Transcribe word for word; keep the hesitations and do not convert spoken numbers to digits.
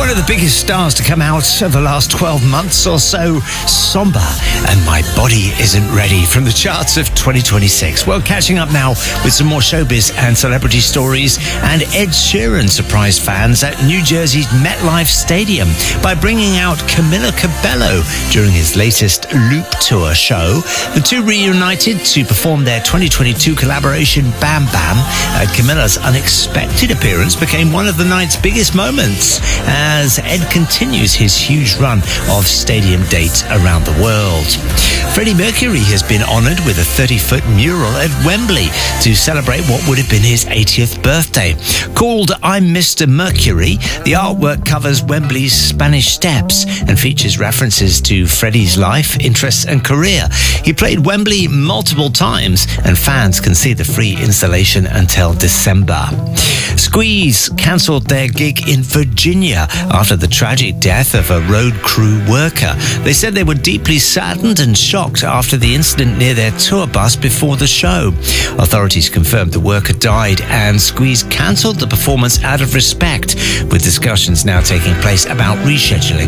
One of the biggest stars to come out of the last twelve months or so, Somber and My Body Isn't Ready from the charts of twenty twenty-six. Well, catching up now with some more showbiz and celebrity stories, and Ed Sheeran surprised fans at New Jersey's MetLife Stadium by bringing out Camila Cabello during his latest Loop Tour show. The two reunited to perform their twenty twenty-two collaboration Bam Bam. Uh, Camila's unexpected appearance became one of the night's biggest moments as Ed continues his huge run of stadium dates around the world. Freddie Mercury has been honoured with a thirty-foot mural at Wembley to celebrate what would have been his eightieth birthday. Called I'm Mister Mercury, the artwork covers Wembley's Spanish Steps and features references to Freddie's life, interests and career. He played Wembley multiple times and fans can see the free installation until December. Squeeze cancelled their gig in Virginia after the tragic death of a road crew worker. They said they were deeply saddened and shocked after the incident near their tour bus before the show. Authorities confirmed the worker died and Squeeze cancelled the performance out of respect, with discussions now taking place about rescheduling